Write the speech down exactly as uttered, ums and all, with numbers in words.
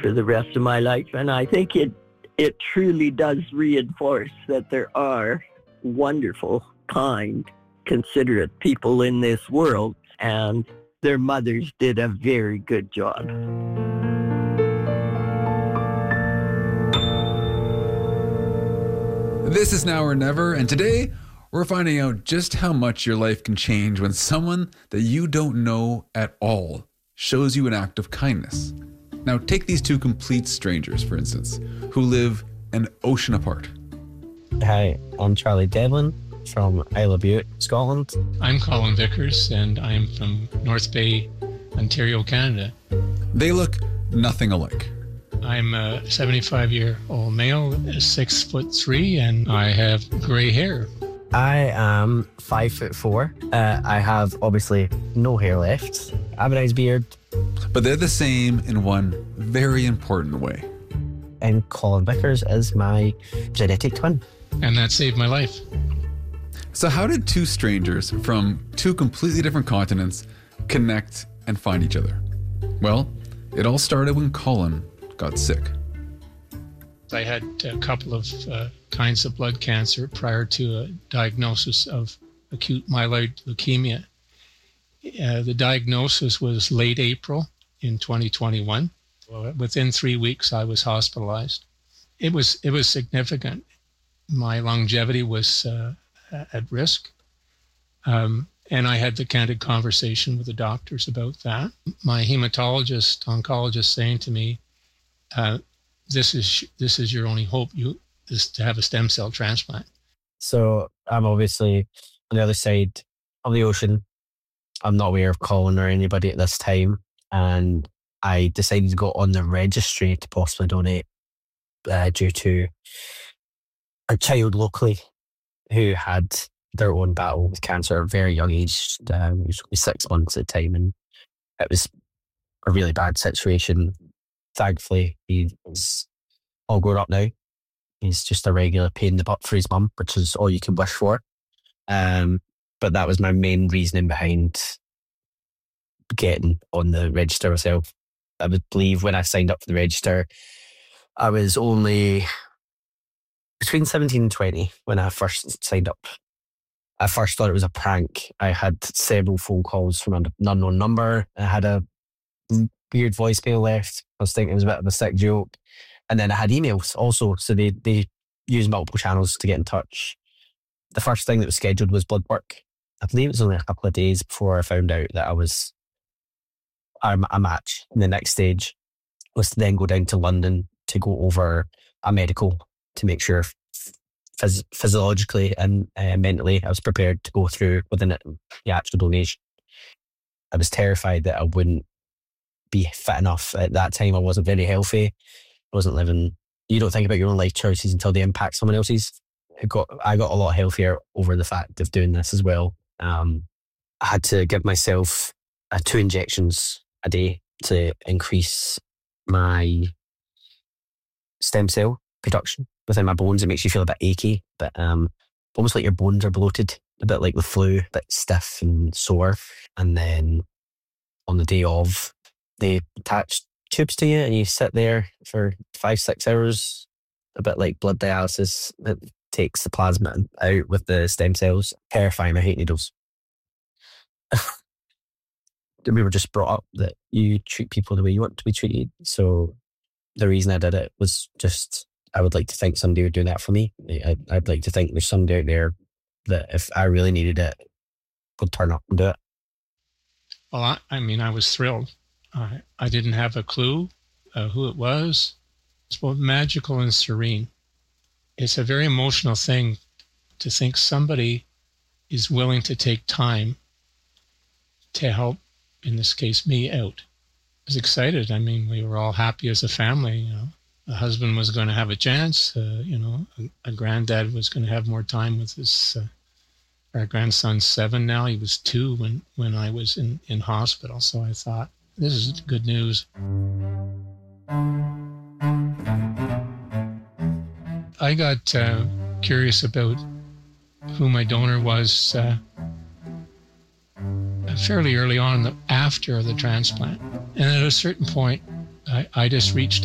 for the rest of my life. And I think it it truly does reinforce that there are wonderful, kind, considerate people in this world, and their mothers did a very good job. This is Now or Never, and today we're finding out just how much your life can change when someone that you don't know at all shows you an act of kindness. Now, take these two complete strangers, for instance, who live an ocean apart. Hi, I'm Charlie Devlin from Isle of Bute, Scotland. I'm Colin Vickers, and I'm from North Bay, Ontario, Canada. They look nothing alike. I'm a seventy-five-year-old male, six foot three, and I have grey hair. I am five foot four. Uh, I have obviously no hair left. I have a nice beard. But they're the same in one very important way. And Colin Vickers is my genetic twin. And that saved my life. So how did two strangers from two completely different continents connect and find each other? Well, it all started when Colin got sick. I had a couple of uh, kinds of blood cancer prior to a diagnosis of acute myeloid leukemia. Uh, the diagnosis was late April in twenty twenty-one. Well, within three weeks, I was hospitalized. It was it was significant. My longevity was uh, at risk. Um, and I had the candid conversation with the doctors about that. My hematologist, oncologist saying to me, uh, this is this is your only hope, you is to have a stem cell transplant. So I'm obviously on the other side of the ocean. I'm not aware of Colin or anybody at this time. And I decided to go on the registry to possibly donate uh, due to a child locally who had their own battle with cancer at a very young age. Um, he was only six months at the time, and it was a really bad situation. Thankfully, he's all grown up now. He's just a regular pain in the butt for his mum, which is all you can wish for. Um, but that was my main reasoning behind getting on the register myself. I would believe when I signed up for the register, I was only between seventeen and twenty when I first signed up. I first thought it was a prank. I had several phone calls from an unknown number. I had a weird voicemail left. I was thinking it was a bit of a sick joke. And then I had emails also. So they, they used multiple channels to get in touch. The first thing that was scheduled was blood work. I believe it was only a couple of days before I found out that I was a, a match. And the next stage was to then go down to London to go over a medical to make sure phys- physiologically and uh, mentally I was prepared to go through within it, the actual donation. I was terrified that I wouldn't be fit enough. At that time, I wasn't very healthy. I wasn't living. You don't think about your own life choices until they impact someone else's. I got, I got a lot healthier over the fact of doing this as well. Um, I had to give myself uh, two injections a day to increase my stem cell production within my bones. It makes you feel a bit achy, but um, almost like your bones are bloated, a bit like the flu, a bit stiff and sore. And then on the day of, they attach tubes to you and you sit there for five, six hours, a bit like blood dialysis. It takes the plasma out with the stem cells. Terrifying. I hate needles. We were just brought up that you treat people the way you want to be treated. So the reason I did it was just, I would like to think somebody would do that for me. I'd, I'd like to think there's somebody out there that if I really needed it, would turn up and do it. Well, I, I mean, I was thrilled. I, I didn't have a clue uh, who it was. It's both magical and serene. It's a very emotional thing to think somebody is willing to take time to help, in this case, me out. I was excited. I mean, we were all happy as a family. You know, the husband was going to have a chance. Uh, you know, a, a granddad was going to have more time with his. Uh, our grandson's seven now. He was two when when I was in in hospital. So I thought, this is good news. I got uh, curious about who my donor was uh, fairly early on, the, after the transplant. And at a certain point, I, I just reached